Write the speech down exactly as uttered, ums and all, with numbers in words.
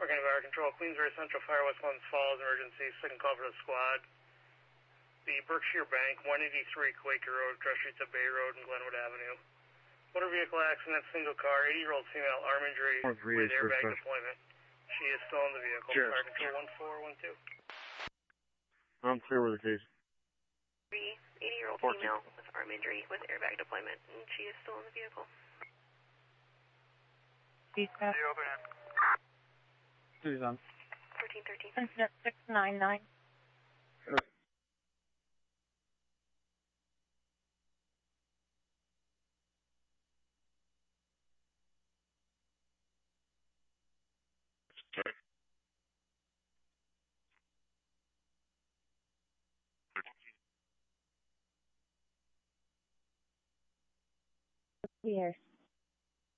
Parking of Fire Control, Queensbury Central Fire, West Glens Falls, emergency, second call for the squad. The Berkshire Bank, one eighty-three Quaker Road, cross streets of Bay Road and Glenwood Avenue. Motor vehicle accident, single car, eighty-year-old female, arm injury with airbag deployment. She is still in the vehicle. Cheers. Fire Control one four one two. I'm clear with the case. eighty-year-old female with arm injury with airbag deployment, and she is still in the vehicle. Dispatch. Who's on? fourteen thirteen. Incident six nine nine. Here.